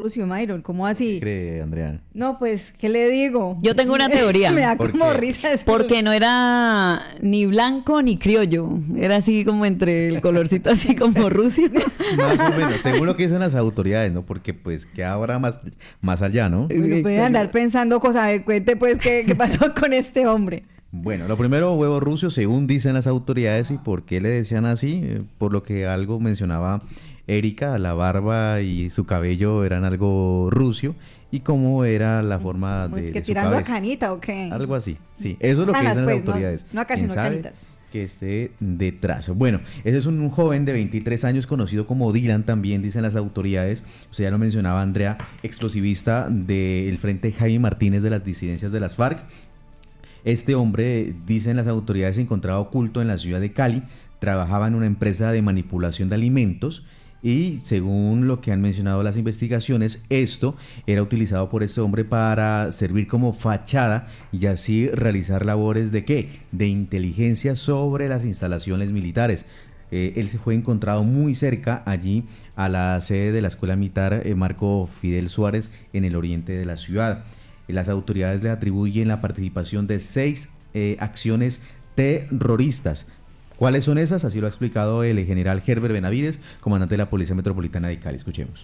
Rucio, Myron, ¿cómo así? ¿Qué cree, Andrea? No, pues, ¿qué le digo? Yo tengo una teoría. Me da ¿Por como qué? risa decirlo. Porque no era ni blanco ni criollo, era así como entre el colorcito así como rucio. Más o menos, según lo que dicen las autoridades, ¿no? Porque pues, ¿qué habrá más allá, no? Bueno, puede andar pensando cosas. A ver, cuente pues qué pasó con este hombre. Bueno, lo primero, huevo rucio, según dicen las autoridades, y por qué le decían así, por lo que algo mencionaba Erika, la barba y su cabello eran algo rucio, y cómo era la forma de ¿Que su tirando cabeza. a canita o qué? Algo así, sí. Eso es lo que Canas, dicen las pues, no- autoridades. no acá, ¿Quién sino sabe canitas. que esté detrás? Bueno, ese es un joven de 23 años conocido como Dylan, también dicen las autoridades. Usted ya lo mencionaba, Andrea, explosivista del Frente Jaime Martínez de las disidencias de las FARC. Este hombre, dicen las autoridades, se encontraba oculto en la ciudad de Cali, trabajaba en una empresa de manipulación de alimentos y, según lo que han mencionado las investigaciones, esto era utilizado por este hombre para servir como fachada y así realizar labores ¿de qué? De inteligencia sobre las instalaciones militares. Él se fue encontrado muy cerca allí a la sede de la Escuela Militar Marco Fidel Suárez en el oriente de la ciudad. Las autoridades le atribuyen la participación de 6 acciones terroristas. ¿Cuáles son esas? Así lo ha explicado el general Herbert Benavides, comandante de la Policía Metropolitana de Cali. Escuchemos.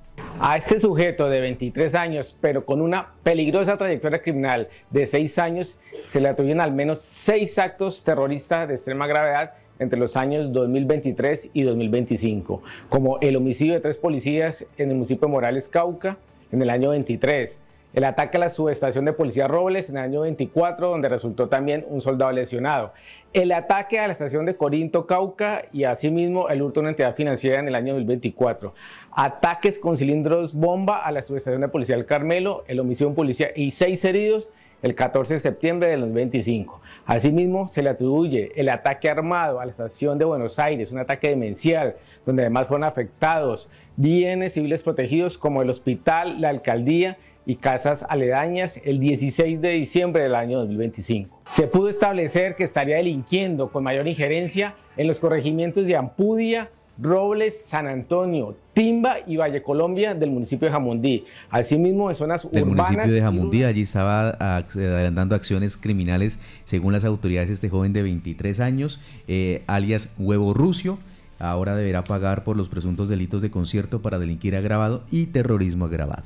A este sujeto de 23 años, pero con una peligrosa trayectoria criminal de 6 años, se le atribuyen al menos 6 actos terroristas de extrema gravedad entre los años 2023 y 2025, como el homicidio de 3 policías en el municipio de Morales, Cauca, en el año 23, el ataque a la subestación de policía Robles en el año 24, donde resultó también un soldado lesionado, el ataque a la estación de Corinto, Cauca, y asimismo el hurto de una entidad financiera en el año 2024, ataques con cilindros bomba a la subestación de policía del Carmelo, el homicidio de un policía y 6 heridos el 14 de septiembre del 2025. Asimismo, se le atribuye el ataque armado a la estación de Buenos Aires, un ataque demencial, donde además fueron afectados bienes civiles protegidos como el hospital, la alcaldía y casas aledañas el 16 de diciembre del año 2025. Se pudo establecer que estaría delinquiendo con mayor injerencia en los corregimientos de Ampudia, Robles, San Antonio, Timba y Valle Colombia del municipio de Jamundí. Asimismo, en zonas Del urbanas. municipio de Jamundí, allí estaba adelantando acciones criminales, según las autoridades, este joven de 23 años, alias Huevo Rucio. Ahora deberá pagar por los presuntos delitos de concierto para delinquir agravado y terrorismo agravado.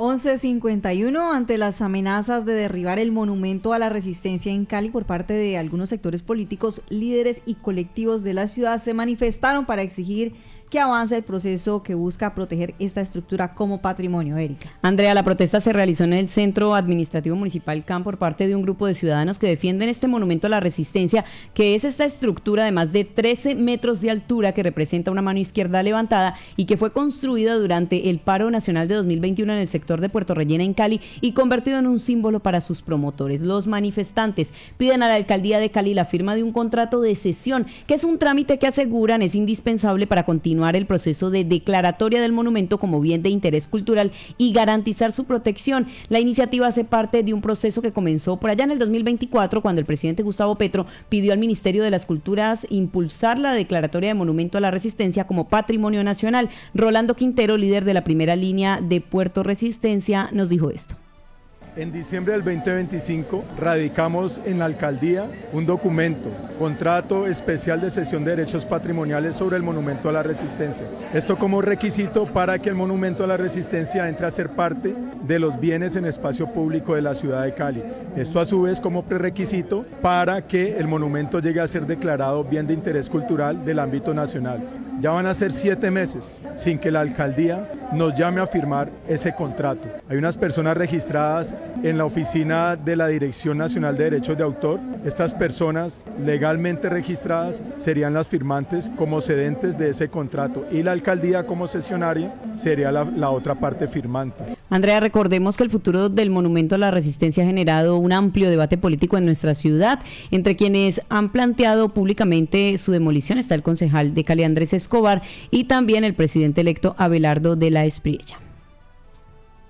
11:51, ante las amenazas de derribar el monumento a la resistencia en Cali por parte de algunos sectores políticos, líderes y colectivos de la ciudad se manifestaron para exigir que avance el proceso que busca proteger esta estructura como patrimonio. Erika. Andrea, la protesta se realizó en el Centro Administrativo Municipal CAM por parte de un grupo de ciudadanos que defienden este monumento a la resistencia, que es esta estructura de más de 13 metros de altura que representa una mano izquierda levantada y que fue construida durante el paro nacional de 2021 en el sector de Puerto Rellena en Cali y convertido en un símbolo para sus promotores. Los manifestantes piden a la alcaldía de Cali la firma de un contrato de cesión, que es un trámite que aseguran es indispensable para continuar el proceso de declaratoria del monumento como bien de interés cultural y garantizar su protección. La iniciativa hace parte de un proceso que comenzó por allá en el 2024, cuando el presidente Gustavo Petro pidió al Ministerio de las Culturas impulsar la declaratoria de monumento a la resistencia como patrimonio nacional. Rolando Quintero, líder de la primera línea de Puerto Resistencia, nos dijo esto. En diciembre del 2025 radicamos en la alcaldía un documento, contrato especial de cesión de derechos patrimoniales sobre el monumento a la resistencia. Esto como requisito para que el monumento a la resistencia entre a ser parte de los bienes en espacio público de la ciudad de Cali. Esto a su vez como prerequisito para que el monumento llegue a ser declarado bien de interés cultural del ámbito nacional. Ya van a ser 7 meses sin que la alcaldía nos llame a firmar ese contrato. Hay unas personas registradas en la oficina de la Dirección Nacional de Derechos de Autor. Estas personas legalmente registradas serían las firmantes como cedentes de ese contrato y la alcaldía como cesionaria sería la otra parte firmante. Andrea, recordemos que el futuro del monumento a la resistencia ha generado un amplio debate político en nuestra ciudad. Entre quienes han planteado públicamente su demolición está el concejal de Cali, Andrés Escobar, y también el presidente electo Abelardo de la Espriella.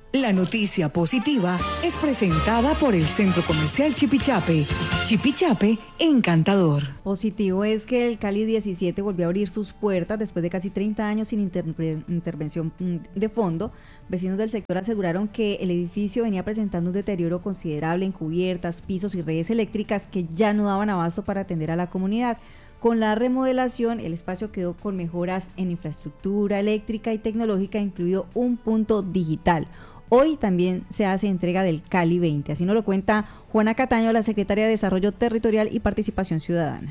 La noticia positiva es presentada por el Centro Comercial Chipichape. Chipichape, encantador. Positivo es que el Cali 17 volvió a abrir sus puertas después de casi 30 años sin intervención de fondo. Vecinos del sector aseguraron que el edificio venía presentando un deterioro considerable en cubiertas, pisos y redes eléctricas que ya no daban abasto para atender a la comunidad. Con la remodelación, el espacio quedó con mejoras en infraestructura eléctrica y tecnológica, incluido un punto digital. Hoy también se hace entrega del Cali 20, así nos lo cuenta Juana Cataño, la secretaria de Desarrollo Territorial y Participación Ciudadana.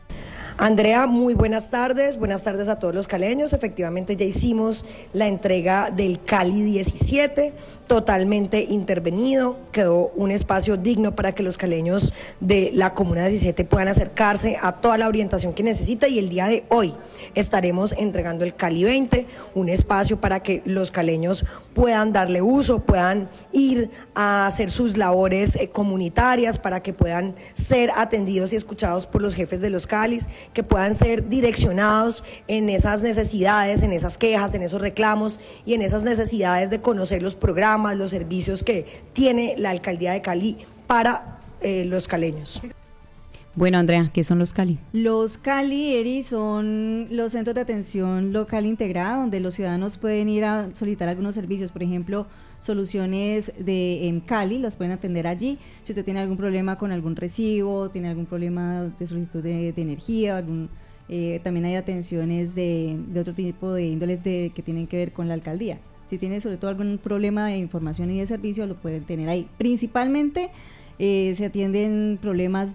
Andrea, muy buenas tardes a todos los caleños. Efectivamente ya hicimos la entrega del Cali 17, totalmente intervenido, quedó un espacio digno para que los caleños de la Comuna 17 puedan acercarse a toda la orientación que necesita, y el día de hoy estaremos entregando el Cali 20, un espacio para que los caleños puedan darle uso, puedan ir a hacer sus labores comunitarias, para que puedan ser atendidos y escuchados por los jefes de los Calis, que puedan ser direccionados en esas necesidades, en esas quejas, en esos reclamos y en esas necesidades de conocer los programas, los servicios que tiene la Alcaldía de Cali para los caleños. Bueno, Andrea, ¿qué son los Cali? Los Cali, Eri, son los centros de atención local integrada, donde los ciudadanos pueden ir a solicitar algunos servicios, por ejemplo, soluciones en Cali, los pueden atender allí. Si usted tiene algún problema con algún recibo, tiene algún problema de solicitud de energía, también hay atenciones de otro tipo de índoles que tienen que ver con la alcaldía. Si tiene sobre todo algún problema de información y de servicio, lo pueden tener ahí. Principalmente se atienden problemas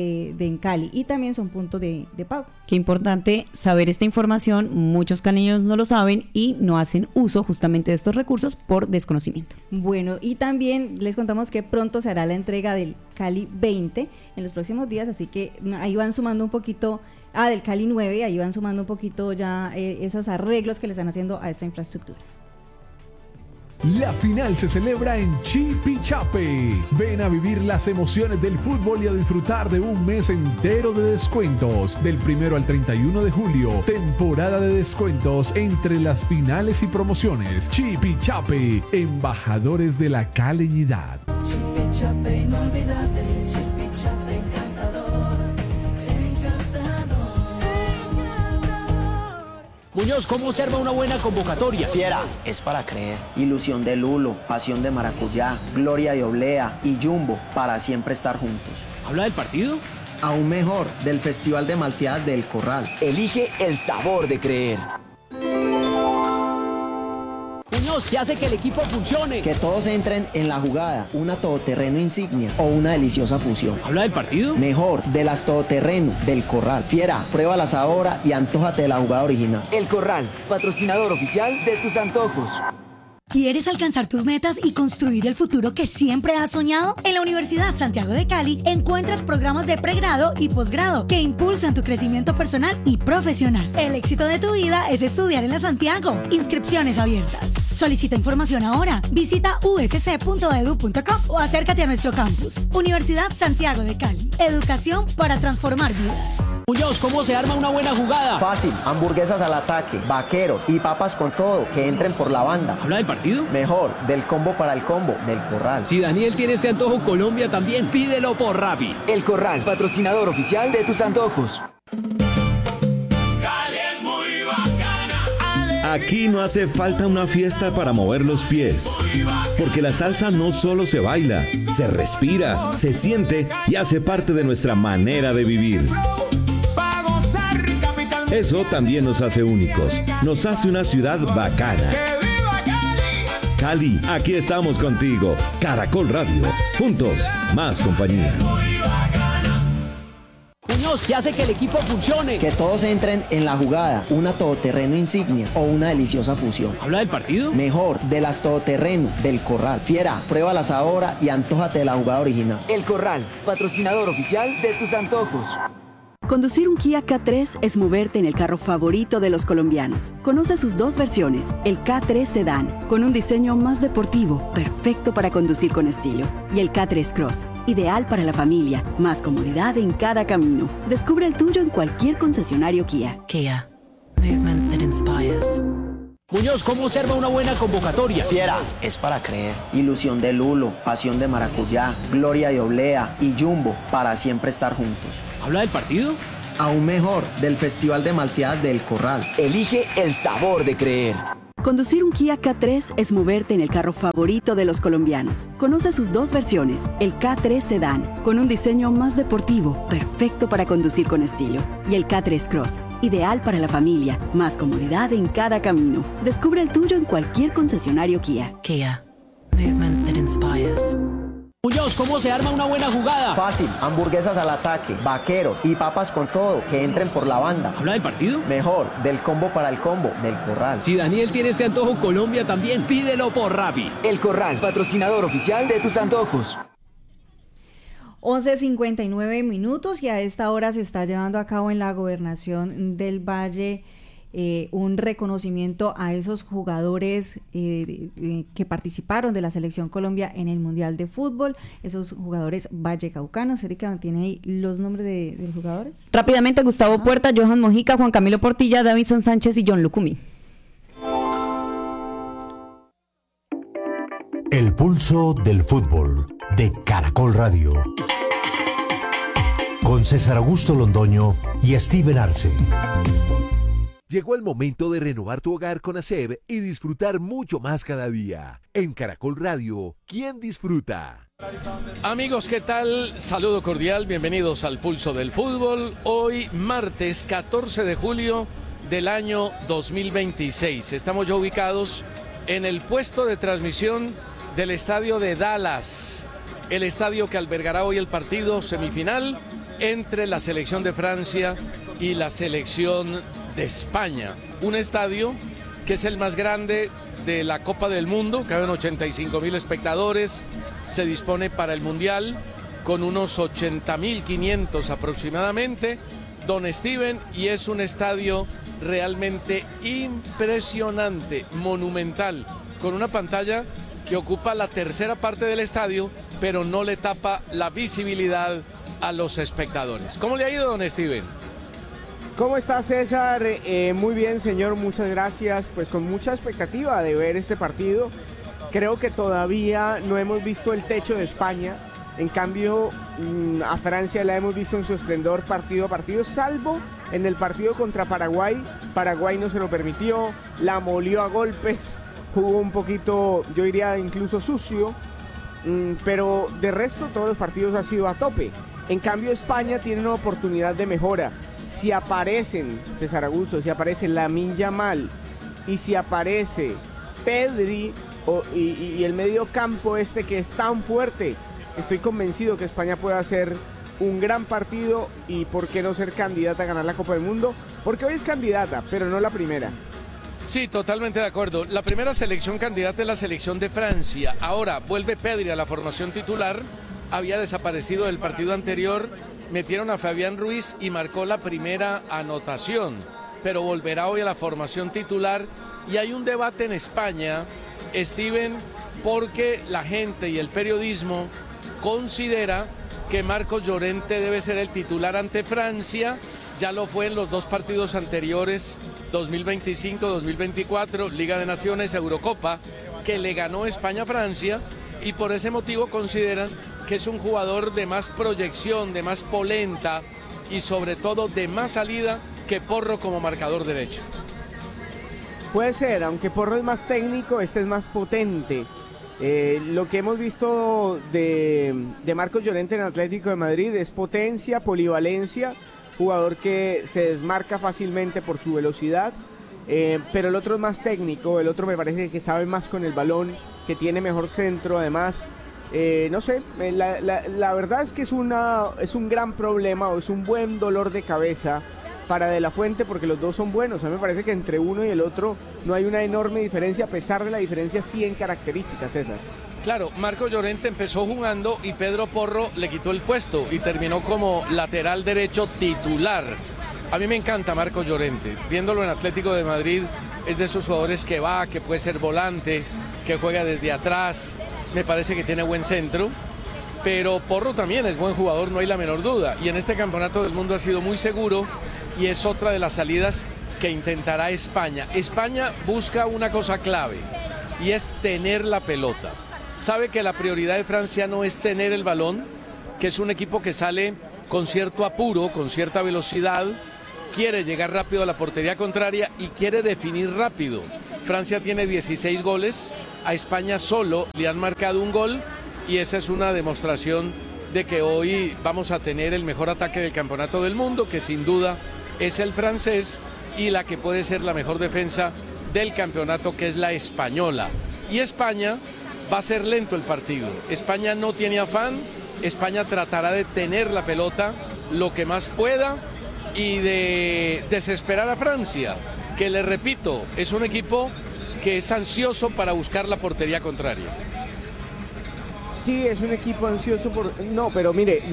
en Cali, y también son puntos de pago. Qué importante saber esta información. Muchos caleños no lo saben y no hacen uso justamente de estos recursos por desconocimiento. Bueno, y también les contamos que pronto se hará la entrega del Cali 20 en los próximos días, así que ahí van sumando un poquito, del Cali 9, ahí van sumando un poquito ya esos arreglos que le están haciendo a esta infraestructura. La final se celebra en Chipichape. Ven a vivir las emociones del fútbol y a disfrutar de un mes entero de descuentos. Del 1 al 31 de julio, temporada de descuentos entre las finales y promociones. Chipichape, embajadores de la caleñidad. Chipichape inolvidable, Chipichape encantador, encantador. Muñoz, ¿cómo observa una buena convocatoria? Fiera, es para creer. Ilusión de Lulo, pasión de maracuyá, gloria de oblea y jumbo para siempre estar juntos. ¿Habla del partido? Aún mejor, del Festival de Malteadas del Corral. Elige el sabor de creer. Muñoz, ¿qué hace que el equipo funcione? Que todos entren en la jugada, una todoterreno insignia o una deliciosa fusión. ¿Habla del partido? Mejor, de las todoterreno del Corral. Fiera, pruébalas ahora y antójate de la jugada original. El Corral, patrocinador oficial de tus antojos. ¿Quieres alcanzar tus metas y construir el futuro que siempre has soñado? En la Universidad Santiago de Cali encuentras programas de pregrado y posgrado que impulsan tu crecimiento personal y profesional. El éxito de tu vida es estudiar en la Santiago. Inscripciones abiertas. Solicita información ahora. Visita usc.edu.com o acércate a nuestro campus. Universidad Santiago de Cali. Educación para transformar vidas. Muñoz, ¿cómo se arma una buena jugada? Fácil, hamburguesas al ataque, vaqueros y papas con todo, que entren por la banda. ¿Habla del partido? Mejor, del combo para el combo, del Corral. Si Daniel tiene este antojo, Colombia también. Pídelo por Rappi. El Corral, patrocinador oficial de tus antojos. Aquí no hace falta una fiesta para mover los pies, porque la salsa no solo se baila, se respira, se siente y hace parte de nuestra manera de vivir. Eso también nos hace únicos, nos hace una ciudad bacana. Cali, aquí estamos contigo. Caracol Radio, juntos, más compañía. Muñoz, ¿qué hace que el equipo funcione? Que todos entren en la jugada, una todoterreno insignia o una deliciosa fusión. ¿Habla del partido? Mejor, de las todoterreno del Corral. Fiera, pruébalas ahora y antójate de la jugada original. El Corral, patrocinador oficial de tus antojos. Conducir un Kia K3 es moverte en el carro favorito de los colombianos. Conoce sus dos versiones, el K3 Sedan, con un diseño más deportivo, perfecto para conducir con estilo, y el K3 Cross, ideal para la familia, más comodidad en cada camino. Descubre el tuyo en cualquier concesionario Kia. Kia, movement that inspires. Muñoz, ¿cómo se arma una buena convocatoria? Fiera, es para creer. Ilusión de lulo, pasión de maracuyá, gloria de oblea y jumbo para siempre estar juntos. ¿Habla del partido? Aún mejor, del Festival de Malteadas del Corral. Elige el sabor de creer. Conducir un Kia K3 es moverte en el carro favorito de los colombianos. Conoce sus dos versiones, el K3 Sedan, con un diseño más deportivo, perfecto para conducir con estilo, y el K3 Cross, ideal para la familia, más comodidad en cada camino. Descubre el tuyo en cualquier concesionario Kia. Kia, movement that inspires. Muñoz, ¿cómo se arma una buena jugada? Fácil, hamburguesas al ataque, vaqueros y papas con todo, que entren por la banda. ¿Habla del partido? Mejor, del combo para el combo, del Corral. Si Daniel tiene este antojo, Colombia también, pídelo por Rappi. El Corral, patrocinador oficial de tus antojos. 11:59 minutos y a esta hora se está llevando a cabo en la Gobernación del Valle un reconocimiento a esos jugadores que participaron de la Selección Colombia en el Mundial de Fútbol, esos jugadores vallecaucanos. Erika, ¿tiene ahí los nombres de los jugadores? Rápidamente, Gustavo Puerta, Johan Mojica, Juan Camilo Portilla, Davison Sánchez y John Lucumí. El pulso del fútbol de Caracol Radio. Con César Augusto Londoño y Steven Arce. Llegó el momento de renovar tu hogar con ASEB y disfrutar mucho más cada día. En Caracol Radio, ¿quién disfruta? Amigos, ¿qué tal? Saludo cordial, bienvenidos al Pulso del Fútbol. Hoy, martes 14 de julio del año 2026. Estamos ya ubicados en el puesto de transmisión del estadio de Dallas, el estadio que albergará hoy el partido semifinal entre la selección de Francia y la selección de España. Un estadio que es el más grande de la Copa del Mundo, caben 85.000 espectadores, se dispone para el Mundial con unos 80.500 aproximadamente, don Steven, y es un estadio realmente impresionante, monumental, con una pantalla que ocupa la tercera parte del estadio, pero no le tapa la visibilidad a los espectadores. ¿Cómo le ha ido, don Steven? ¿Cómo está, César? Muy bien, señor, muchas gracias. Pues con mucha expectativa de ver este partido. Creo que todavía no hemos visto el techo de España. En cambio, a Francia la hemos visto en su esplendor partido a partido, salvo en el partido contra Paraguay. Paraguay no se lo permitió, la molió a golpes, jugó un poquito, yo diría incluso sucio, pero de resto todos los partidos han sido a tope. En cambio, España tiene una oportunidad de mejora. Si aparecen, César Augusto, si aparece Lamine Yamal y si aparece Pedri y el medio campo este que es tan fuerte, estoy convencido que España puede hacer un gran partido y por qué no ser candidata a ganar la Copa del Mundo, porque hoy es candidata, pero no la primera. Sí, totalmente de acuerdo. La primera selección candidata es la selección de Francia. Ahora vuelve Pedri a la formación titular, había desaparecido del partido anterior. Metieron a Fabián Ruiz y marcó la primera anotación, pero volverá hoy a la formación titular. Y hay un debate en España, Steven, porque la gente y el periodismo considera que Marcos Llorente debe ser el titular ante Francia. Ya lo fue en los dos partidos anteriores, 2025-2024, Liga de Naciones, Eurocopa, que le ganó España a Francia, y por ese motivo consideran que es un jugador de más proyección, de más polenta y sobre todo de más salida que Porro como marcador derecho. Puede ser, aunque Porro es más técnico, este es más potente. Lo que hemos visto de Marcos Llorente en Atlético de Madrid es potencia, polivalencia, jugador que se desmarca fácilmente por su velocidad, pero el otro es más técnico, el otro me parece que sabe más con el balón, que tiene mejor centro además. No sé, la verdad es que es un gran problema o es un buen dolor de cabeza para De La Fuente, porque los dos son buenos. A mí me parece que entre uno y el otro no hay una enorme diferencia, a pesar de la diferencia sí en características, César. Claro, Marcos Llorente empezó jugando y Pedro Porro le quitó el puesto y terminó como lateral derecho titular. A mí me encanta Marcos Llorente, viéndolo en Atlético de Madrid, es de esos jugadores que va, que puede ser volante, que juega desde atrás. Me parece que tiene buen centro, pero Porro también es buen jugador, no hay la menor duda. Y en este campeonato del mundo ha sido muy seguro y es otra de las salidas que intentará España. España busca una cosa clave y es tener la pelota. Sabe que la prioridad de Francia no es tener el balón, que es un equipo que sale con cierto apuro, con cierta velocidad, quiere llegar rápido a la portería contraria y quiere definir rápido. Francia tiene 16 goles, a España solo le han marcado un gol y esa es una demostración de que hoy vamos a tener el mejor ataque del campeonato del mundo, que sin duda es el francés, y la que puede ser la mejor defensa del campeonato, que es la española. Y España va a ser lento el partido. España no tiene afán, España tratará de tener la pelota lo que más pueda y de desesperar a Francia, que le repito, es un equipo que es ansioso para buscar la portería contraria. Sí, es un equipo ansioso por... No, pero mire,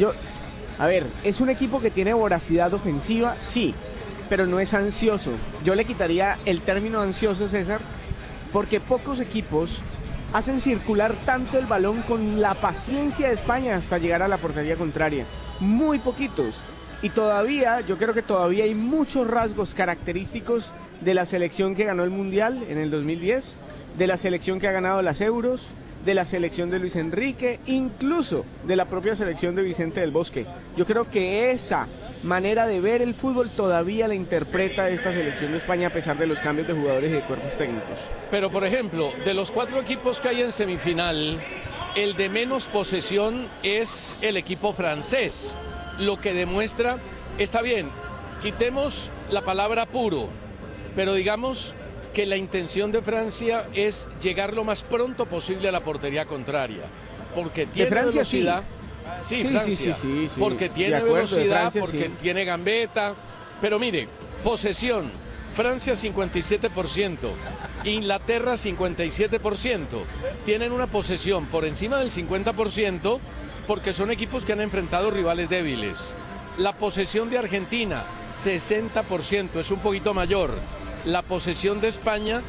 es un equipo que tiene voracidad ofensiva, sí, pero no es ansioso. Yo le quitaría el término ansioso, César, porque pocos equipos hacen circular tanto el balón con la paciencia de España hasta llegar a la portería contraria. Muy poquitos. Y todavía, yo creo que todavía hay muchos rasgos característicos de la selección que ganó el Mundial en el 2010, de la selección que ha ganado las Euros, de la selección de Luis Enrique, incluso de la propia selección de Vicente del Bosque. Yo creo que esa manera de ver el fútbol todavía la interpreta esta selección de España a pesar de los cambios de jugadores y de cuerpos técnicos. Pero por ejemplo, de los 4 equipos que hay en semifinal, el de menos posesión es el equipo francés, lo que demuestra, está bien, quitemos la palabra puro, pero digamos que la intención de Francia es llegar lo más pronto posible a la portería contraria, porque tiene velocidad. Sí, Francia, sí, porque tiene velocidad, Francia, porque tiene gambeta. Pero mire, posesión, Francia 57%, Inglaterra 57%. Tienen una posesión por encima del 50% porque son equipos que han enfrentado rivales débiles. La posesión de Argentina, 60%, es un poquito mayor. La posesión de España,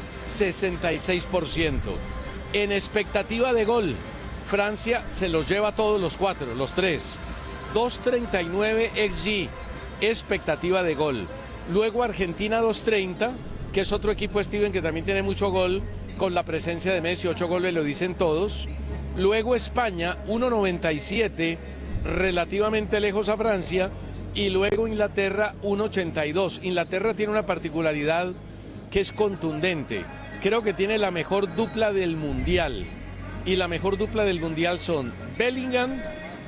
66%. En expectativa de gol, Francia se los lleva a todos los 4, los 3. 2.39 XG, expectativa de gol. Luego Argentina 2.30, que es otro equipo, Steven, que también tiene mucho gol, con la presencia de Messi, 8 goles, lo dicen todos. Luego España 1.97, relativamente lejos a Francia. Y luego Inglaterra 1.82. Inglaterra tiene una particularidad que es contundente. Creo que tiene la mejor dupla del Mundial. Y la mejor dupla del Mundial son Bellingham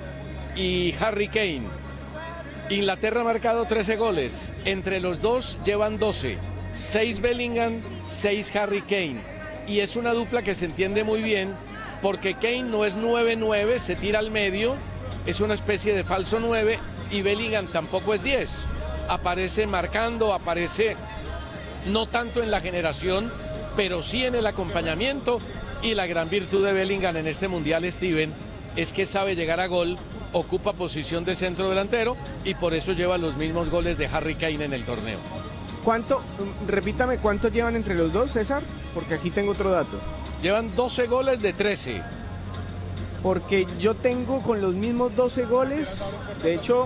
y Harry Kane. Inglaterra ha marcado 13 goles. Entre los dos llevan 12. 6 Bellingham, 6 Harry Kane. Y es una dupla que se entiende muy bien porque Kane no es 9-9, se tira al medio. Es una especie de falso 9. Y Bellingham tampoco es 10, aparece marcando, aparece no tanto en la generación, pero sí en el acompañamiento, y la gran virtud de Bellingham en este Mundial, Steven, es que sabe llegar a gol, ocupa posición de centro delantero y por eso lleva los mismos goles de Harry Kane en el torneo. Repítame, ¿cuántos llevan entre los dos, César? Porque aquí tengo otro dato. Llevan 12 goles de 13. Porque yo tengo con los mismos 12 goles, de hecho,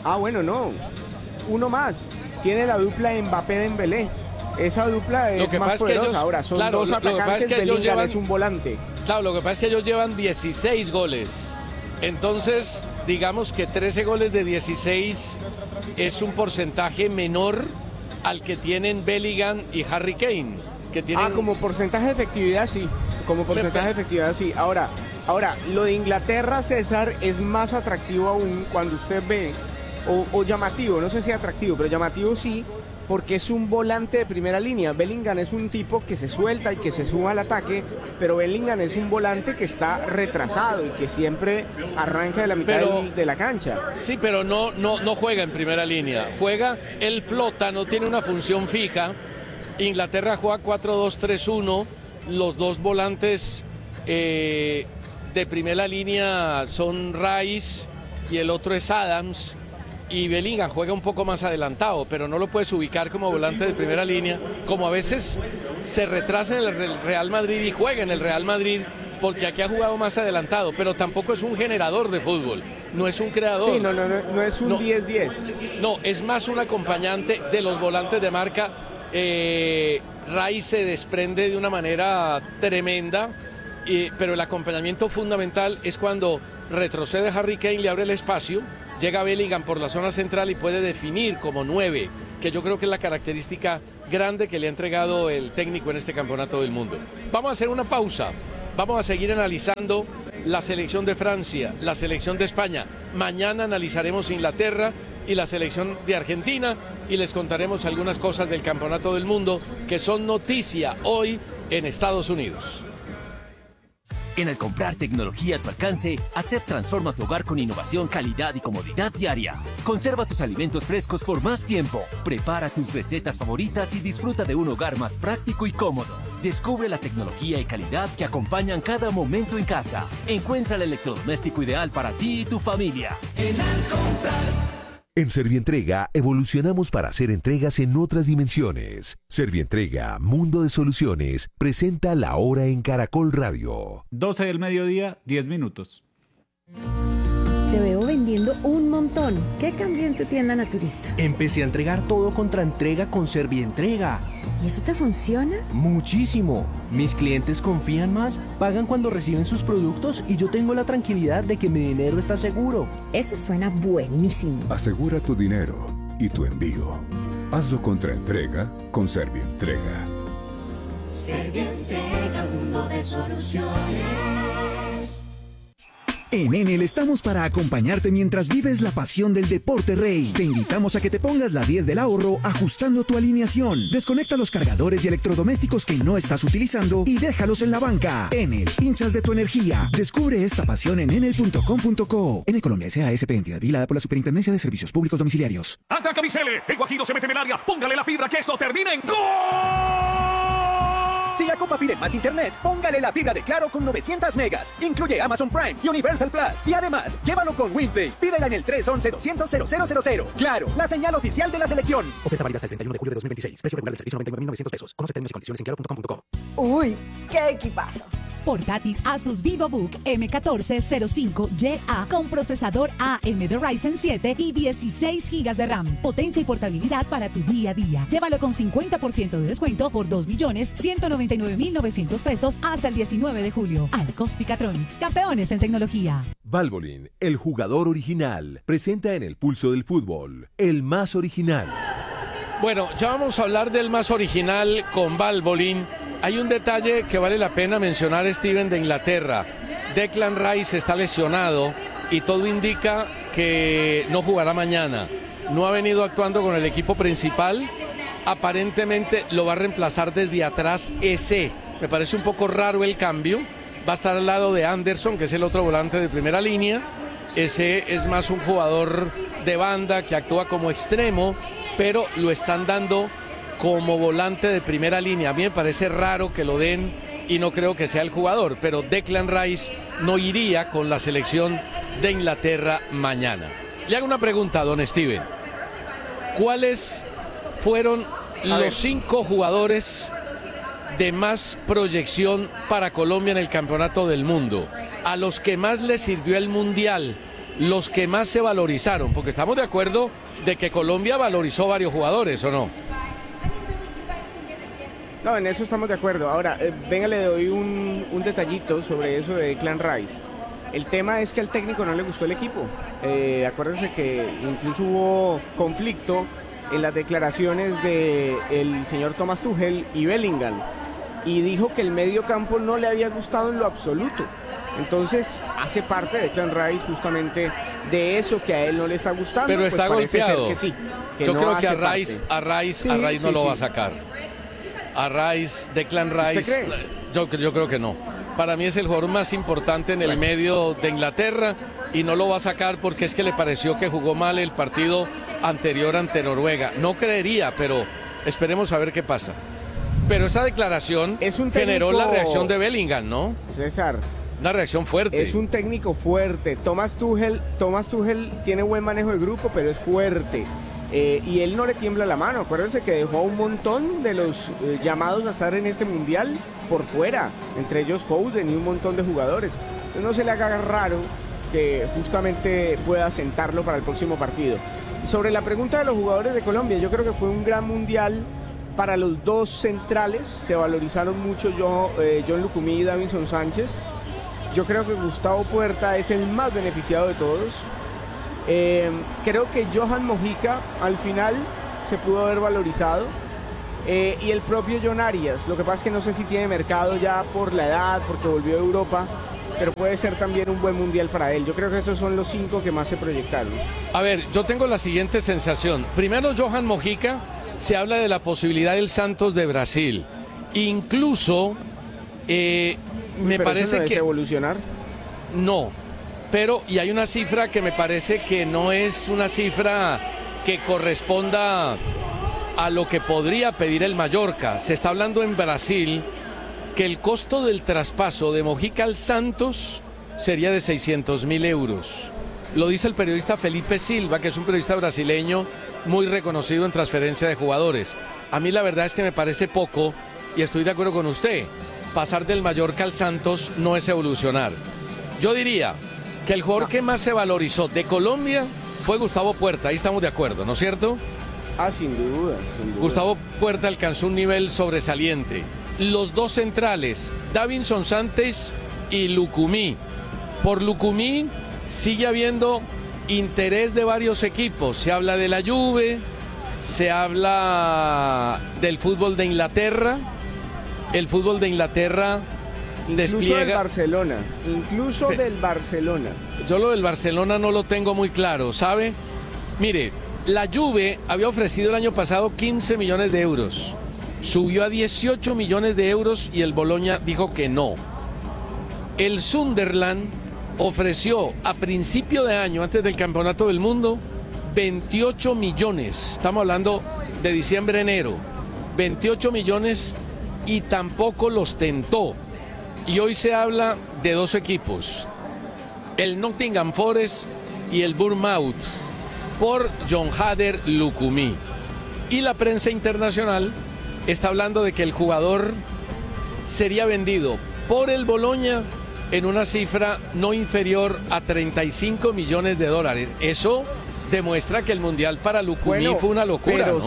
uno más. Tiene la dupla Mbappé-Dembélé. Esa dupla es más poderosa. Ahora, son dos atacantes, Bellingham es un volante. Claro, lo que pasa es que ellos llevan 16 goles. Entonces, digamos que 13 goles de 16 es un porcentaje menor al que tienen Bellingham y Harry Kane. Que tienen... como porcentaje de efectividad, sí. Ahora, lo de Inglaterra, César, es más atractivo aún cuando usted ve, o llamativo, no sé si atractivo, pero llamativo sí, porque es un volante de primera línea. Bellingham es un tipo que se suelta y que se suma al ataque, pero Bellingham es un volante que está retrasado y que siempre arranca de la mitad de la cancha. Sí, pero no juega en primera línea, él flota, no tiene una función fija. Inglaterra juega 4-2-3-1, los dos volantes de primera línea son Rice y el otro es Adams, y Bellingham juega un poco más adelantado, pero no lo puedes ubicar como volante de primera línea, como a veces se retrasa en el Real Madrid y juega en el Real Madrid, porque aquí ha jugado más adelantado, pero tampoco es un generador de fútbol, no es un creador. Sí, no es un 10-10. No, es más un acompañante de los volantes de marca. Rice se desprende de una manera tremenda, pero el acompañamiento fundamental es cuando retrocede Harry Kane, le abre el espacio, llega Bellingham por la zona central y puede definir como 9, que yo creo que es la característica grande que le ha entregado el técnico en este campeonato del mundo. Vamos a hacer una pausa, vamos a seguir analizando la selección de Francia, la selección de España. Mañana analizaremos Inglaterra y la selección de Argentina y les contaremos algunas cosas del campeonato del mundo que son noticia hoy en Estados Unidos. En el comprar tecnología a tu alcance, ASEP transforma tu hogar con innovación, calidad y comodidad diaria. Conserva tus alimentos frescos por más tiempo. Prepara tus recetas favoritas y disfruta de un hogar más práctico y cómodo. Descubre la tecnología y calidad que acompañan cada momento en casa. Encuentra el electrodoméstico ideal para ti y tu familia. En Al Comprar. En Servientrega evolucionamos para hacer entregas en otras dimensiones. Servientrega, Mundo de Soluciones, presenta La Hora en Caracol Radio. 12 del mediodía, 10 minutos. Te veo vendiendo un montón. ¿Qué cambió en tu tienda naturista? Empecé a entregar todo contra entrega con Servientrega. ¿Y eso te funciona? Muchísimo. Mis clientes confían más, pagan cuando reciben sus productos y yo tengo la tranquilidad de que mi dinero está seguro. Eso suena buenísimo. Asegura tu dinero y tu envío. Hazlo contra entrega con Servientrega. Servientrega, mundo de soluciones. En Enel estamos para acompañarte mientras vives la pasión del deporte rey. Te invitamos a que te pongas la 10 del ahorro ajustando tu alineación. Desconecta los cargadores y electrodomésticos que no estás utilizando y déjalos en la banca. Enel, hinchas de tu energía. Descubre esta pasión en enel.com.co. Enel Colombia S.A.S.P. entidad vigilada por la Superintendencia de Servicios Públicos Domiciliarios. ¡Ataca Micele! El Guajiro se mete en el área. Póngale la fibra que esto termine en ¡gol! Si la Copa pide más internet, póngale la fibra de Claro con 900 megas. Incluye Amazon Prime y Universal Plus. Y además, llévalo con WinPlay. Pídela en el 311-200-0000. Claro, la señal oficial de la selección. Oferta válida hasta el 31 de julio de 2026. Precio regular del servicio 99.900 pesos. Conoce términos y condiciones en claro.com.co. ¡Uy! ¡Qué equipazo! Portátil Asus VivoBook M1405YA con procesador AMD Ryzen 7 y 16 GB de RAM. Potencia y portabilidad para tu día a día. Llévalo con 50% de descuento por 2.199.900 pesos hasta el 19 de julio. Arcos Picatronics, campeones en tecnología. Valvoline, el jugador original, presenta en el pulso del fútbol, el más original. Bueno, ya vamos a hablar del más original con Valvoline. Hay un detalle que vale la pena mencionar, Steven, de Inglaterra. Declan Rice está lesionado y todo indica que no jugará mañana. No ha venido actuando con el equipo principal. Aparentemente lo va a reemplazar desde atrás Eze. Me parece un poco raro el cambio. Va a estar al lado de Anderson, que es el otro volante de primera línea. Eze es más un jugador de banda que actúa como extremo, pero lo están dando como volante de primera línea. A mí me parece raro que lo den y no creo que sea el jugador, pero Declan Rice no iría con la selección de Inglaterra mañana. Le hago una pregunta, don Steven. ¿Cuáles fueron los 5 jugadores de más proyección para Colombia en el Campeonato del Mundo? A los que más les sirvió el Mundial, los que más se valorizaron, porque estamos de acuerdo de que Colombia valorizó varios jugadores, ¿o no? No, en eso estamos de acuerdo. Ahora, venga, le doy un detallito sobre eso de Declan Rice. El tema es que al técnico no le gustó el equipo. Acuérdense que incluso hubo conflicto en las declaraciones del señor Thomas Tuchel y Bellingham. Y dijo que el medio campo no le había gustado en lo absoluto. Entonces, hace parte de Declan Rice justamente de eso que a él no le está gustando. Pero está golpeado. Que sí, que yo no creo que hace a Rice no lo va a sacar. A Rice, Declan Rice, yo creo que no. Para mí es el jugador más importante en el medio de Inglaterra y no lo va a sacar porque es que le pareció que jugó mal el partido anterior ante Noruega. No creería, pero esperemos a ver qué pasa. Pero esa declaración generó la reacción de Bellingham, ¿no? César. Una reacción fuerte. Es un técnico fuerte. Thomas Tuchel tiene buen manejo de grupo, pero es fuerte. Y él no le tiembla la mano. Acuérdense que dejó a un montón de los llamados a estar en este mundial por fuera, entre ellos Foden y un montón de jugadores. Entonces no se le haga raro que justamente pueda sentarlo para el próximo partido. Y sobre la pregunta de los jugadores de Colombia, yo creo que fue un gran mundial Para los dos centrales se valorizaron mucho John Lucumí y Davinson Sánchez. Yo creo que Gustavo Puerta es el más beneficiado de todos. Creo que Johan Mojica al final se pudo haber valorizado. Y el propio John Arias. Lo que pasa es que no sé si tiene mercado ya por la edad, porque volvió a Europa. Pero puede ser también un buen mundial para él. Yo creo que esos son los 5 que más se proyectaron. A ver, yo tengo la siguiente sensación. Primero, Johan Mojica, se habla de la posibilidad del Santos de Brasil. Incluso, me parece no que... evolucionar? No, pero, y hay una cifra que me parece que no es una cifra que corresponda a lo que podría pedir el Mallorca. Se está hablando en Brasil que el costo del traspaso de Mojica al Santos sería de 600.000 euros. Lo dice el periodista Felipe Silva, que es un periodista brasileño muy reconocido en transferencia de jugadores. A mí la verdad es que me parece poco, y estoy de acuerdo con usted. Pasar del Mallorca al Santos no es evolucionar. Yo diría que el jugador que más se valorizó de Colombia fue Gustavo Puerta, ahí estamos de acuerdo, ¿no es cierto? Sin duda, sin duda. Gustavo Puerta alcanzó un nivel sobresaliente. Los dos centrales, Davinson Sánchez y Lucumí. Por Lucumí sigue habiendo interés de varios equipos. Se habla de la Juve, se habla del fútbol de Inglaterra. El fútbol de Inglaterra despliega... Incluso del Barcelona. Yo lo del Barcelona no lo tengo muy claro, ¿sabe? Mire, la Juve había ofrecido el año pasado 15 millones de euros. Subió a 18 millones de euros y el Bologna dijo que no. El Sunderland ofreció a principio de año, antes del Campeonato del Mundo, 28 millones. Estamos hablando de diciembre-enero. 28 millones y tampoco los tentó. Y hoy se habla de dos equipos, el Nottingham Forest y el Bournemouth, por John Hader Lucumí. Y la prensa internacional está hablando de que el jugador sería vendido por el Bologna en una cifra no inferior a 35 millones de dólares. Eso demuestra que el Mundial para Lucumí fue una locura, pero ¿no?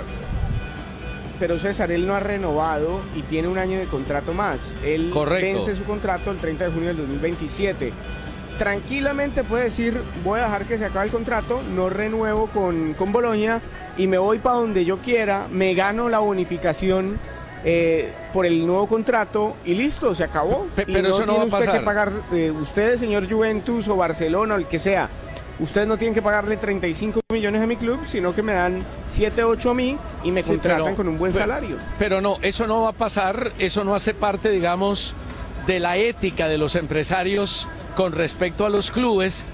César, él no ha renovado y tiene un año de contrato más. Él vence su contrato el 30 de junio del 2027. Tranquilamente puede decir, voy a dejar que se acabe el contrato, no renuevo con Bologna y me voy para donde yo quiera, me gano la bonificación por el nuevo contrato y listo, se acabó. Pero y no eso no tiene va a usted pasar. que pagar, ustedes, señor Juventus o Barcelona o el que sea, ustedes no tienen que pagarle 35 millones a mi club, sino que me dan 7, 8 a mí y me contratan con un buen salario. Pero no, eso no va a pasar, eso no hace parte, digamos, de la ética de los empresarios con respecto a los clubes.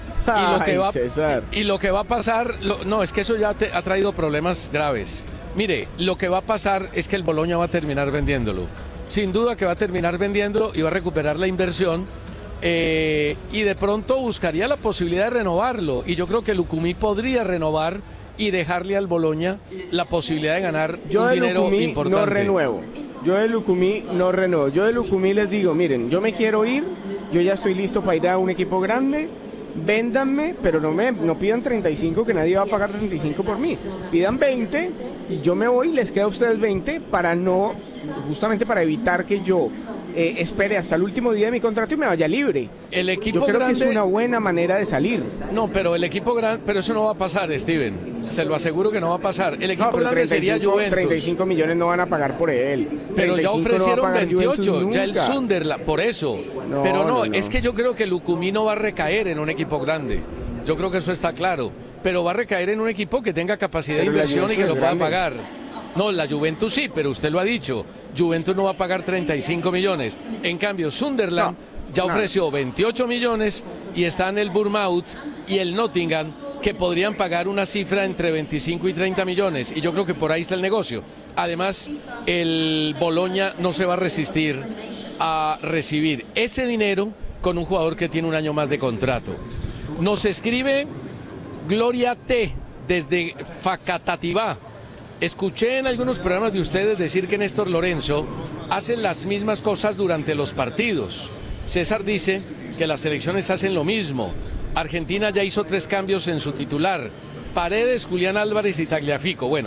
Y lo que va a pasar, no, es que eso ya ha traído problemas graves. Mire, lo que va a pasar es que el Bologna va a terminar vendiéndolo. Sin duda que va a terminar vendiéndolo y va a recuperar la inversión. Y de pronto buscaría la posibilidad de renovarlo. Y yo creo que Lucumí podría renovar y dejarle al Bologna la posibilidad de ganar un dinero importante. No renuevo. Yo de Lucumí no renuevo. Yo de Lucumí les digo, miren, yo me quiero ir, yo ya estoy listo para ir a un equipo grande, véndanme, pero no pidan 35, que nadie va a pagar 35 por mí. Pidan 20 y yo me voy y les queda a ustedes 20 justamente para evitar que yo espere hasta el último día de mi contrato y me vaya libre. El equipo yo creo grande, que es una buena manera de salir. No, pero el equipo grande, pero eso no va a pasar, Steven. Se lo aseguro que no va a pasar. El equipo grande sería Juventus. 35 millones no van a pagar por él. Pero ya ofrecieron no 28, ya el Sunderland, por eso. No, pero no, no, es que yo creo que Lucumí no va a recaer en un equipo grande. Yo creo que eso está claro. Pero va a recaer en un equipo que tenga capacidad de inversión y que lo pueda pagar. No, la Juventus sí, pero usted lo ha dicho. Juventus no va a pagar 35 millones. En cambio, Sunderland ya ofreció 28 millones y están el Bournemouth y el Nottingham, que podrían pagar una cifra entre 25 y 30 millones. Y yo creo que por ahí está el negocio. Además, el Bologna no se va a resistir a recibir ese dinero con un jugador que tiene un año más de contrato. Nos escribe Gloria T. desde Facatativá. Escuché en algunos programas de ustedes decir que Néstor Lorenzo hace las mismas cosas durante los partidos. César dice que las selecciones hacen lo mismo. Argentina ya hizo 3 cambios en su titular: Paredes, Julián Álvarez y Tagliafico. Bueno,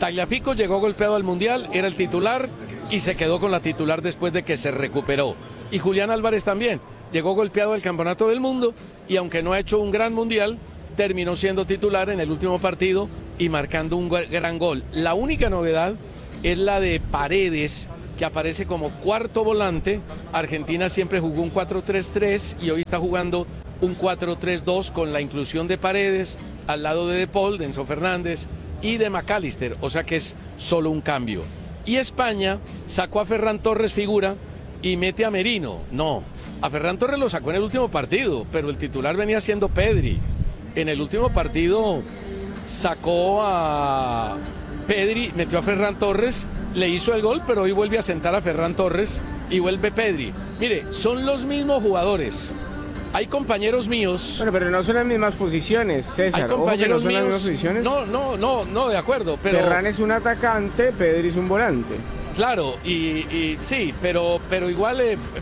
Tagliafico llegó golpeado al Mundial, era el titular y se quedó con la titular después de que se recuperó. Y Julián Álvarez también, llegó golpeado al Campeonato del Mundo y aunque no ha hecho un gran Mundial, terminó siendo titular en el último partido y marcando un gran gol. La única novedad es la de Paredes, que aparece como cuarto volante. Argentina siempre jugó un 4-3-3 y hoy está jugando un 4-3-2 con la inclusión de Paredes al lado de Paul, de Enzo Fernández y de McAllister, o sea que es solo un cambio. Y España sacó a Ferran Torres figura y mete a Merino. No, a Ferran Torres lo sacó en el último partido, pero el titular venía siendo Pedri. En el último partido sacó a Pedri, metió a Ferran Torres, le hizo el gol, pero hoy vuelve a sentar a Ferran Torres y vuelve Pedri. Mire, son los mismos jugadores. Hay compañeros míos. Bueno, pero no son las mismas posiciones, César. Hay compañeros no son míos. Las mismas posiciones. No, de acuerdo. Pero Ferran es un atacante, Pedri es un volante. Claro, y sí, pero igual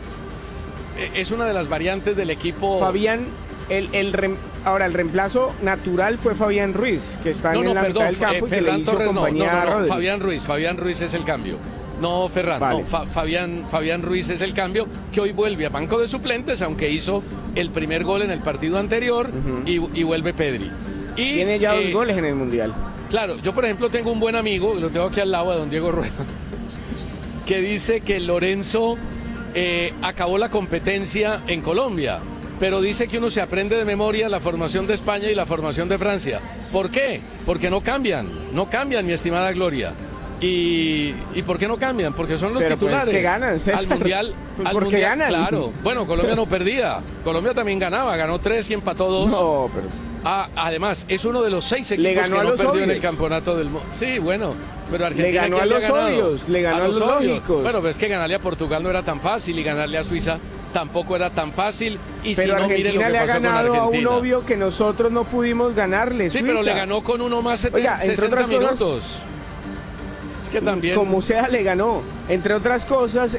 es una de las variantes del equipo. Fabián, ahora el reemplazo natural fue Fabián Ruiz, que está en la mitad del campo y que le hizo compañía a Rodri. Fabián Ruiz es el cambio. No, Ferran, vale. No, Fabián Ruiz es el cambio, que hoy vuelve a banco de suplentes, aunque hizo el primer gol en el partido anterior, y vuelve Pedri. Y, tiene ya 2 goles en el Mundial. Claro, yo por ejemplo tengo un buen amigo, lo tengo aquí al lado de don Diego Rueda, que dice que Lorenzo acabó la competencia en Colombia, pero dice que uno se aprende de memoria la formación de España y la formación de Francia. ¿Por qué? Porque no cambian, mi estimada Gloria. ¿Y por qué no cambian? Porque son los titulares. Pues que ganan, César. Al Mundial, ganan. Claro. Bueno, Colombia no perdía. Colombia también ganaba, ganó 3 y empató 2. No, pero... además, es uno de los 6 equipos que no perdió obvios en el campeonato del mundo. Sí, bueno, pero Argentina le ganó a los obvios, le ganó a los lógicos. Bueno, pero es que ganarle a Portugal no era tan fácil y ganarle a Suiza tampoco era tan fácil. Y pero si no, Argentina le ha ganado a un obvio que nosotros no pudimos ganarle. Sí, Suiza. pero le ganó con uno más 60 minutos. Que también... Como sea le ganó, entre otras cosas,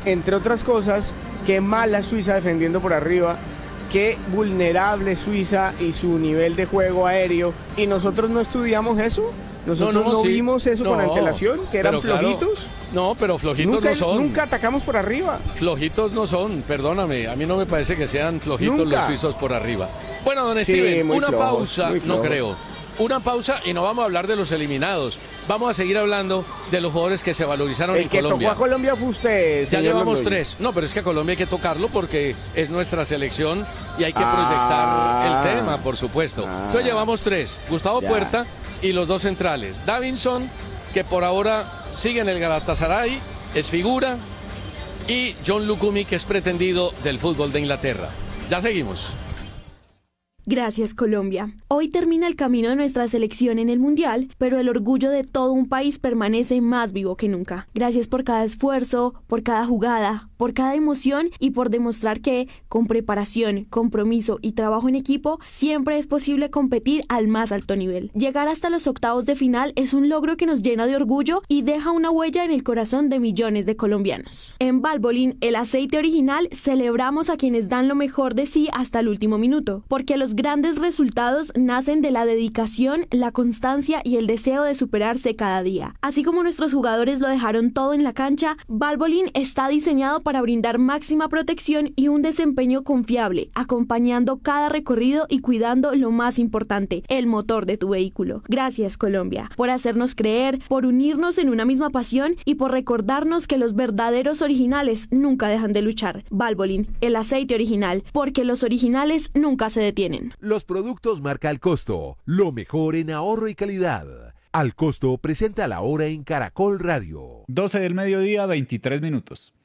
qué mala Suiza defendiendo por arriba, qué vulnerable Suiza y su nivel de juego aéreo, y nosotros no estudiamos eso, nosotros no vimos eso con antelación, que eran flojitos. Claro, no, pero flojitos no son. Nunca atacamos por arriba. Flojitos no son, perdóname, a mí no me parece que sean flojitos los suizos por arriba. Bueno, don Steven, una pausa, no creo. Una pausa y no vamos a hablar de los eliminados. Vamos a seguir hablando de los jugadores que se valorizaron en Colombia. El que tocó a Colombia fue usted, ya llevamos 3. No, pero es que a Colombia hay que tocarlo porque es nuestra selección y hay que proyectar el tema, por supuesto. Entonces llevamos 3. Gustavo Puerta y los 2 centrales. Davinson, que por ahora sigue en el Galatasaray, es figura. Y John Lucumi, que es pretendido del fútbol de Inglaterra. Ya seguimos. Gracias, Colombia. Hoy termina el camino de nuestra selección en el Mundial, pero el orgullo de todo un país permanece más vivo que nunca. Gracias por cada esfuerzo, por cada jugada, por cada emoción y por demostrar que, con preparación, compromiso y trabajo en equipo, siempre es posible competir al más alto nivel. Llegar hasta los octavos de final es un logro que nos llena de orgullo y deja una huella en el corazón de millones de colombianos. En Valvoline, el aceite original, celebramos a quienes dan lo mejor de sí hasta el último minuto, porque los grandes resultados nacen de la dedicación, la constancia y el deseo de superarse cada día. Así como nuestros jugadores lo dejaron todo en la cancha, Valvoline está diseñado para brindar máxima protección y un desempeño confiable, acompañando cada recorrido y cuidando lo más importante, el motor de tu vehículo. Gracias, Colombia, por hacernos creer, por unirnos en una misma pasión y por recordarnos que los verdaderos originales nunca dejan de luchar. Valvoline, el aceite original, porque los originales nunca se detienen. Los productos marca Al Costo, lo mejor en ahorro y calidad. Al Costo presenta la hora en Caracol Radio. 12 del mediodía, 23 minutos.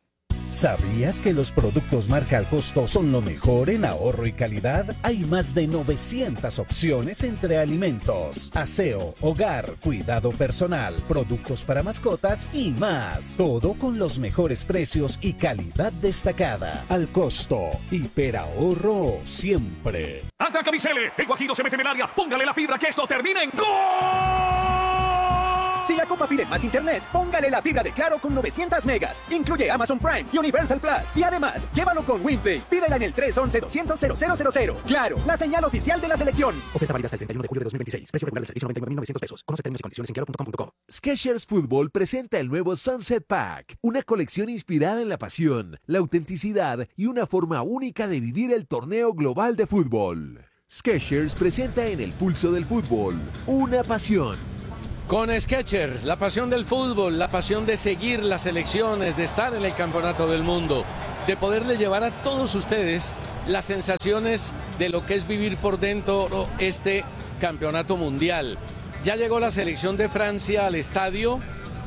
¿Sabías que los productos marca Al Costo son lo mejor en ahorro y calidad? Hay más de 900 opciones entre alimentos, aseo, hogar, cuidado personal, productos para mascotas y más. Todo con los mejores precios y calidad destacada. Al Costo, hiperahorro siempre. Ataca Micele, el Guajiro se mete en el área, póngale la fibra que esto termine en ¡gol! Si la Copa pide más internet, póngale la fibra de Claro con 900 megas. Incluye Amazon Prime y Universal Plus. Y además, llévalo con WinPay. Pídela en el 311-200-0000. Claro, la señal oficial de la selección. Oferta válida hasta el 31 de julio de 2026. Precio regular del servicio $99,900. Conoce términos y condiciones en claro.com.co. Skechers Fútbol presenta el nuevo Sunset Pack, una colección inspirada en la pasión, la autenticidad y una forma única de vivir el torneo global de fútbol. Skechers presenta en el pulso del fútbol una pasión. Con Skechers, la pasión del fútbol, la pasión de seguir las selecciones, de estar en el campeonato del mundo, de poderle llevar a todos ustedes las sensaciones de lo que es vivir por dentro este campeonato mundial. Ya llegó la selección de Francia al estadio,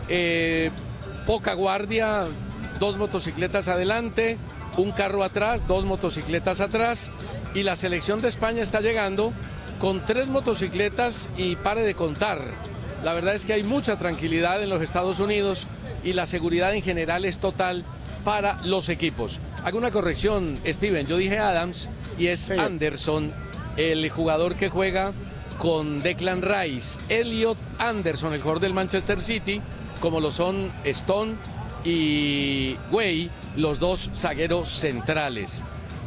poca guardia, 2 motocicletas adelante, un carro atrás, 2 motocicletas atrás, y la selección de España está llegando con 3 motocicletas y pare de contar. La verdad es que hay mucha tranquilidad en los Estados Unidos y la seguridad en general es total para los equipos. Hago una corrección, Steven, yo dije Adams y es sí. Anderson, el jugador que juega con Declan Rice. Elliot Anderson, el jugador del Manchester City, como lo son Stone y Way, los 2 zagueros centrales.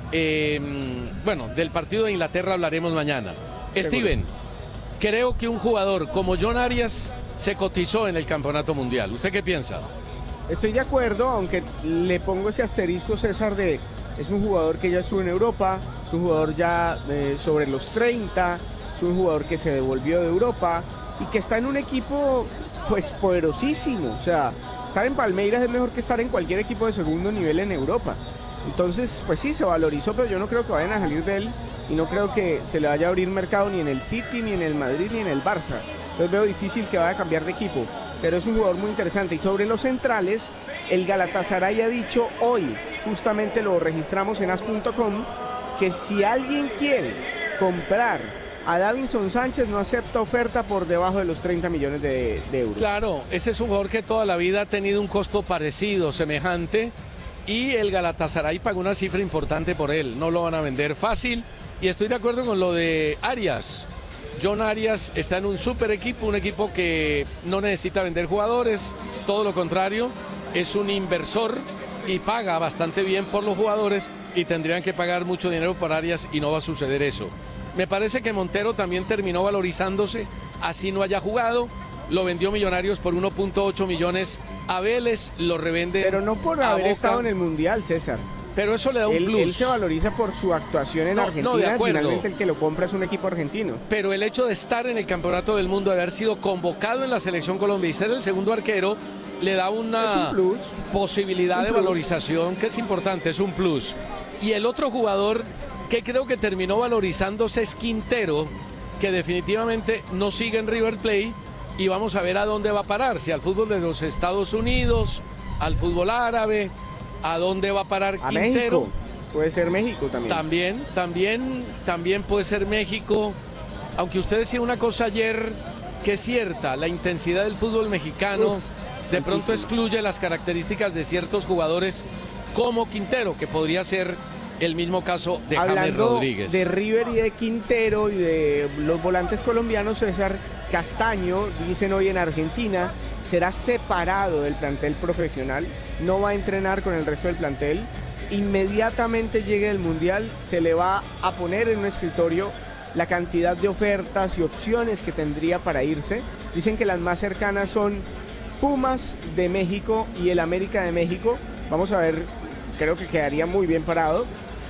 Bueno, del partido de Inglaterra hablaremos mañana. Steven, creo que un jugador como John Arias se cotizó en el campeonato mundial. ¿Usted qué piensa? Estoy de acuerdo, aunque le pongo ese asterisco, César, de es un jugador que ya estuvo en Europa, es un jugador ya sobre los 30, es un jugador que se devolvió de Europa y que está en un equipo pues poderosísimo. O sea, estar en Palmeiras es mejor que estar en cualquier equipo de segundo nivel en Europa. Entonces, pues sí, se valorizó, pero yo no creo que vayan a salir de él y no creo que se le vaya a abrir mercado ni en el City, ni en el Madrid, ni en el Barça. Entonces veo difícil que vaya a cambiar de equipo, pero es un jugador muy interesante. Y sobre los centrales, el Galatasaray ha dicho hoy, justamente lo registramos en as.com, que si alguien quiere comprar a Davinson Sánchez no acepta oferta por debajo de los 30 millones de euros. Claro, ese es un jugador que toda la vida ha tenido un costo parecido, semejante, y el Galatasaray pagó una cifra importante por él, no lo van a vender fácil, y estoy de acuerdo con lo de Arias. John Arias está en un super equipo, un equipo que no necesita vender jugadores, todo lo contrario, es un inversor y paga bastante bien por los jugadores y tendrían que pagar mucho dinero por Arias y no va a suceder eso. Me parece que Montero también terminó valorizándose, así no haya jugado. Lo vendió Millonarios por 1.8 millones a Vélez, lo revende. Pero no por haber estado en el Mundial, César. Pero eso le da un plus. Él se valoriza por su actuación en Argentina. De acuerdo. Finalmente el que lo compra es un equipo argentino. Pero el hecho de estar en el Campeonato del Mundo, de haber sido convocado en la selección Colombia y ser el segundo arquero, le da una posibilidad de valorización que es importante, es un plus. Y el otro jugador que creo que terminó valorizándose es Quintero, que definitivamente no sigue en River Plate. Y vamos a ver a dónde va a parar, si al fútbol de los Estados Unidos, al fútbol árabe, a dónde va a parar a Quintero. México. Puede ser México también. También puede ser México. Aunque usted decía una cosa ayer que es cierta, la intensidad del fútbol mexicano de pronto excluye las características de ciertos jugadores como Quintero, que podría ser el mismo caso de James Rodríguez. De River y de Quintero y de los volantes colombianos, César, Castaño, dicen hoy en Argentina, será separado del plantel profesional, no va a entrenar con el resto del plantel. Inmediatamente llegue el Mundial, se le va a poner en un escritorio la cantidad de ofertas y opciones que tendría para irse. Dicen que las más cercanas son Pumas de México y el América de México. Vamos a ver, creo que quedaría muy bien parado.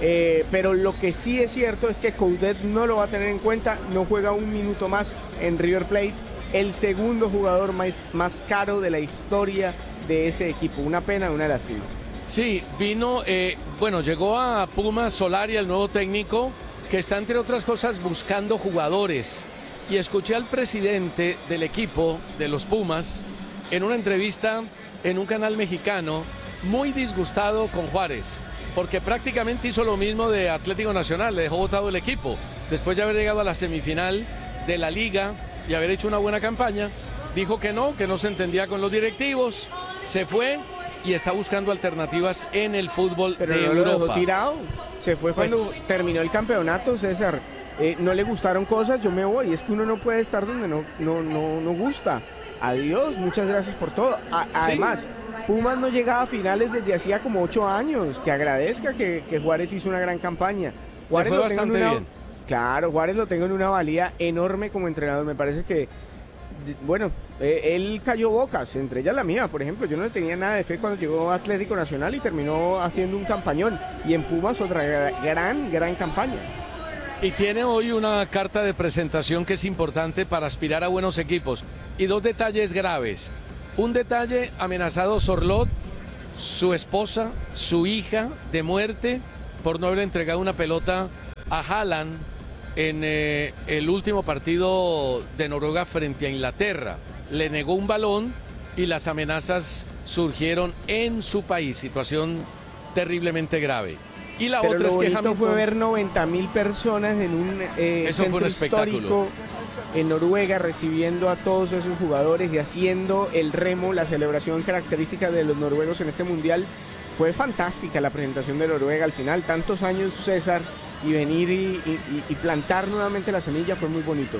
Pero lo que sí es cierto es que Coudet no lo va a tener en cuenta, no juega un minuto más en River Plate, el segundo jugador más caro de la historia de ese equipo. Una pena, una lástima. Sí, vino, llegó a Pumas Solari, el nuevo técnico, que está entre otras cosas buscando jugadores. Y escuché al presidente del equipo de los Pumas en una entrevista en un canal mexicano, muy disgustado con Juárez, porque prácticamente hizo lo mismo de Atlético Nacional, le dejó botado el equipo. Después de haber llegado a la semifinal de la Liga y haber hecho una buena campaña, dijo que no se entendía con los directivos, se fue y está buscando alternativas en el fútbol de Europa. Pero no lo dejó tirado, se fue cuando terminó el campeonato, César. no le gustaron cosas, yo me voy. Es que uno no puede estar donde no gusta. Adiós, muchas gracias por todo. Además, Pumas no llegaba a finales desde hacía como 8 años. Que agradezca que Juárez hizo una gran campaña. Juárez fue bastante bien. Claro, Juárez lo tengo en una valía enorme como entrenador. Me parece que, bueno, él cayó bocas, entre ellas la mía, por ejemplo. Yo no le tenía nada de fe cuando llegó a Atlético Nacional y terminó haciendo un campañón. Y en Pumas otra gran campaña. Y tiene hoy una carta de presentación que es importante para aspirar a buenos equipos. Y 2 detalles graves. Un detalle, amenazado Sorlot, su esposa, su hija, de muerte por no haber entregado una pelota a Haaland en el último partido de Noruega frente a Inglaterra. Le negó un balón y las amenazas surgieron en su país. Situación terriblemente grave. Y la otra es que Hamilton fue ver 90.000 personas en un centro histórico en Noruega recibiendo a todos esos jugadores y haciendo el remo, la celebración característica de los noruegos en este mundial. Fue fantástica la presentación de Noruega al final, tantos años, César, y venir y plantar nuevamente la semilla fue muy bonito.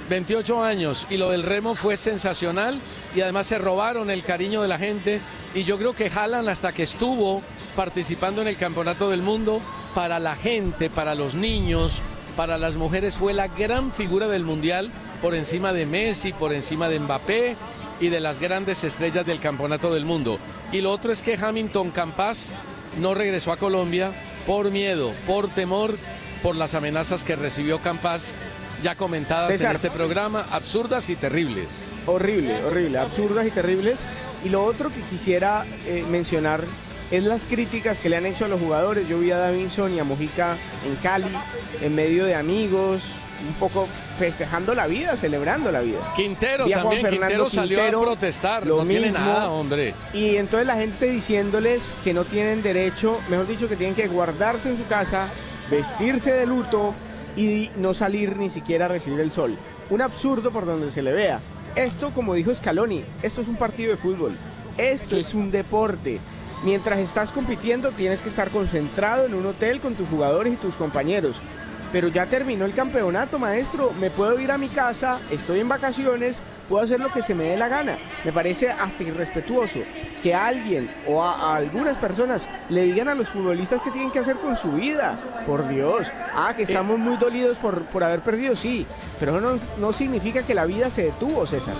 28 años y lo del remo fue sensacional y además se robaron el cariño de la gente y yo creo que Haaland, hasta que estuvo participando en el Campeonato del Mundo, para la gente, para los niños, para las mujeres fue la gran figura del Mundial, por encima de Messi, por encima de Mbappé y de las grandes estrellas del Campeonato del Mundo. Y lo otro es que Hamilton Campas no regresó a Colombia por miedo, por temor, por las amenazas que recibió Campas, ya comentadas, César, en este programa, absurdas y terribles. Horrible, absurdas y terribles. Y lo otro que quisiera mencionar es las críticas que le han hecho a los jugadores. Yo vi a Davinson y a Mojica en Cali, en medio de amigos, un poco festejando la vida, celebrando la vida. Quintero también, Quintero salió a protestar, no tiene nada, hombre. Y entonces la gente diciéndoles que no tienen derecho, mejor dicho, que tienen que guardarse en su casa, vestirse de luto y no salir ni siquiera a recibir el sol. Un absurdo por donde se le vea. Esto, como dijo Scaloni, esto es un partido de fútbol, esto es un deporte. Mientras estás compitiendo tienes que estar concentrado en un hotel con tus jugadores y tus compañeros. Pero ya terminó el campeonato, maestro, me puedo ir a mi casa, estoy en vacaciones, puedo hacer lo que se me dé la gana. Me parece hasta irrespetuoso que alguien o a algunas personas le digan a los futbolistas qué tienen que hacer con su vida. Por Dios, que estamos muy dolidos por haber perdido, sí, pero no significa que la vida se detuvo, César.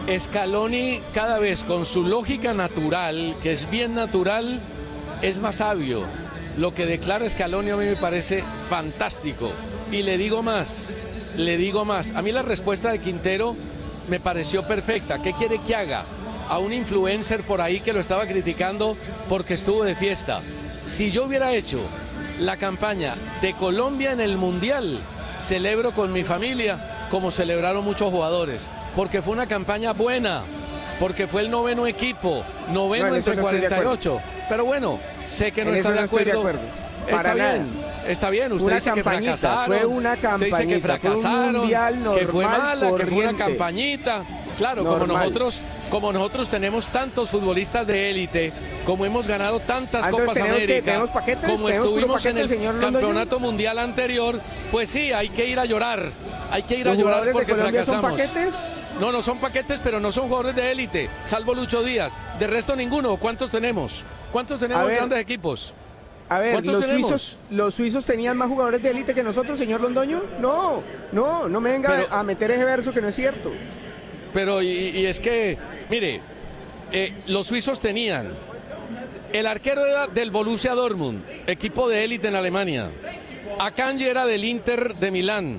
Scaloni cada vez con su lógica natural, que es bien natural, es más sabio. Lo que declara Scaloni a mí me parece fantástico. Y le digo más. A mí la respuesta de Quintero me pareció perfecta. ¿Qué quiere que haga? A un influencer por ahí que lo estaba criticando porque estuvo de fiesta. Si yo hubiera hecho la campaña de Colombia en el Mundial, celebro con mi familia como celebraron muchos jugadores. Porque fue una campaña buena. Porque fue el 9º equipo. 9º entre 48. Pero bueno, sé que no está de acuerdo. Está bien, usted dice que fracasaron. Fue una campañita, dice que fracasaron, fue un mundial normal, que fue mala, corriente. que fue una campañita. Claro, como nosotros tenemos tantos futbolistas de élite, como hemos ganado tantas Copas América, como estuvimos en el Campeonato Mundial anterior, pues sí, hay que ir a llorar. Hay que ir a llorar porque fracasamos. ¿Son paquetes? No son paquetes, pero no son jugadores de élite, salvo Lucho Díaz. De resto ninguno. ¿Cuántos tenemos? ¿Cuántos tenemos grandes equipos? A ver, los suizos tenían más jugadores de élite que nosotros, señor Londoño. No me venga a meter ese verso que no es cierto. Pero y es que, mire, los suizos tenían, el arquero era del Borussia Dortmund, equipo de élite en Alemania. Akanji era del Inter de Milán.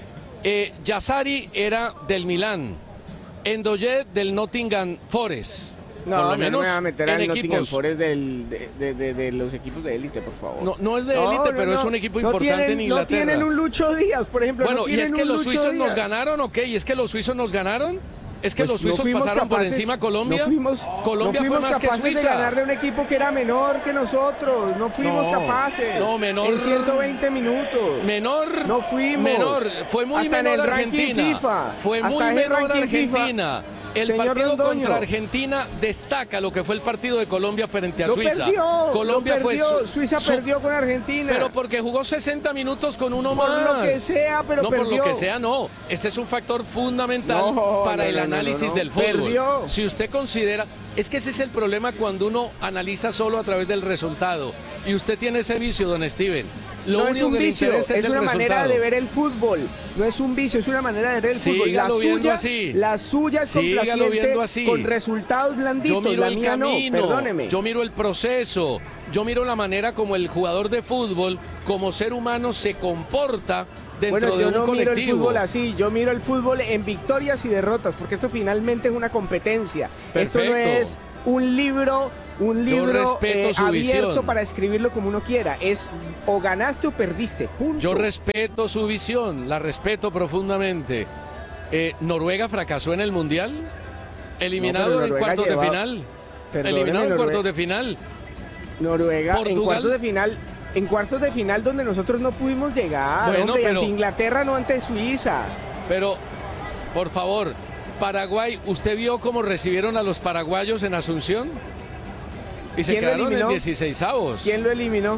Yazzari era del Milán. Endoye del Nottingham Forest. No, por lo menos me voy a meter en Nottingham Forest de los equipos de élite, por favor. No es de élite, pero es un equipo importante en Inglaterra. No tienen un Lucho Díaz, por ejemplo. Bueno, ¿y es que los suizos nos ganaron o qué? ¿Y es que los suizos nos ganaron? ¿Es que los suizos pasaron por encima a Colombia? Colombia fue más que Suiza. De ganarle a un equipo que era menor que nosotros. No fuimos capaces. No, menor. En 120 minutos. Menor. No fuimos. Menor. Fue muy hasta menor en el Argentina. FIFA. Fue muy menor Argentina. El Señor partido Londoño. contra Argentina destaca lo que fue el partido de Colombia frente a Lo Suiza. perdió, Colombia lo perdió. fue Suiza perdió con Argentina. Pero porque jugó 60 minutos con uno Por más. lo que sea, pero no, perdió. por lo que sea, no. Este es un factor fundamental para el análisis del fútbol. Perdió. Si usted considera, es que ese es el problema cuando uno analiza solo a través del resultado. Y usted tiene ese vicio, don Steven. Lo no único es un que le vicio, interesa es el una resultado. manera de ver el fútbol. No es un vicio, es una manera de ver el fútbol. Sígalo viendo así. La suya es Sígalo complaciente, viendo así. con resultados blanditos. Yo miro La el mía camino, no, perdóneme. yo miro el proceso, yo miro la manera como el jugador de fútbol, como ser humano, se comporta dentro de un yo no miro el colectivo. fútbol así, yo miro el fútbol en victorias y derrotas, porque esto finalmente es una competencia. Perfecto. Esto no es un libro respeto su abierto visión. para escribirlo como uno quiera. Es o ganaste o perdiste, punto. Yo respeto su visión, la respeto profundamente. ¿Noruega fracasó en el Mundial? ¿Eliminado en cuartos de final? ¿Eliminado en cuartos de final? Noruega ¿Portugal? en cuartos de final. En cuartos de final donde nosotros no pudimos llegar, Bueno, hombre, pero- ante Inglaterra, no ante Suiza. Pero, por favor, Paraguay, ¿usted vio cómo recibieron a los paraguayos en Asunción? Y se ¿Quién lo quedaron en eliminó? 16avos. ¿Quién lo eliminó?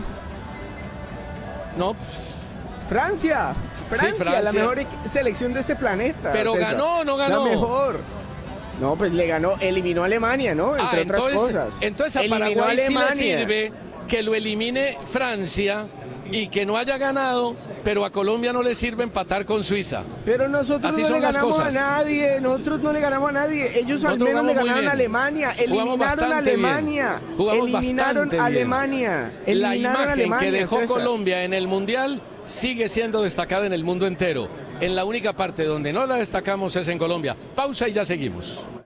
No, Francia. Francia, la Francia. mejor selección de este planeta. Pero César. ganó o no ganó. La mejor. No, pues le ganó, eliminó a Alemania, ¿no? Entre otras cosas. Entonces a Eliminó Paraguay sí le Alemania. sirve que lo elimine Francia y que no haya ganado, pero a Colombia no le sirve empatar con Suiza. Pero nosotros Así no son le las ganamos cosas. a nadie, nosotros no le ganamos a nadie. Ellos al Nosotros menos le jugamos muy ganaron bien. a Alemania, Jugamos eliminaron a bastante bien. Alemania. Jugamos Eliminaron bastante a bien. Alemania. La Eliminaron a imagen Alemania, que dejó César. Colombia en el Mundial sigue siendo destacada en el mundo entero. En la única parte donde no la destacamos es en Colombia. Pausa y ya seguimos.